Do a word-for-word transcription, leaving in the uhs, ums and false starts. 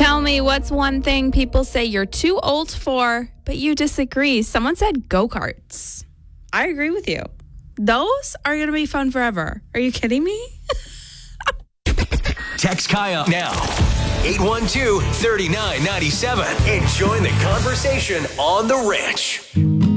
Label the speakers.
Speaker 1: Tell me, what's one thing people say you're too old for, but you disagree? Someone said go-karts. I agree with you. Those are going to be fun forever. Are you kidding me?
Speaker 2: Text Kaya now. eight one two, three nine nine seven and join the conversation on The Ranch.